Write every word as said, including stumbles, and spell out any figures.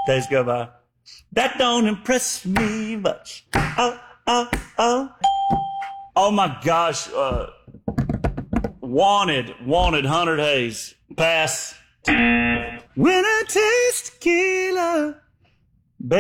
Days go by. That don't impress me much. Oh, oh, oh. Oh my gosh. Uh, wanted, wanted Hunter Hayes. Pass. When I taste tequila.